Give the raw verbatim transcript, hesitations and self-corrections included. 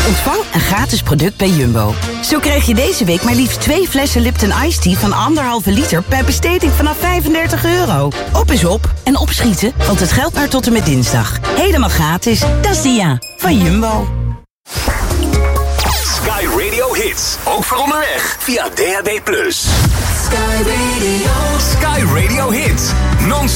Ontvang een gratis product bij Jumbo. Zo krijg je deze week maar liefst twee flessen Lipton Ice Tea van anderhalve liter per besteding vanaf vijfendertig euro. Op is op en opschieten, want het geldt maar tot en met dinsdag. Helemaal gratis. Dat is Dia van Jumbo. Sky Radio Hits. Ook voor onderweg via D A B plus. Sky Radio. Sky Radio Hits. Non-stop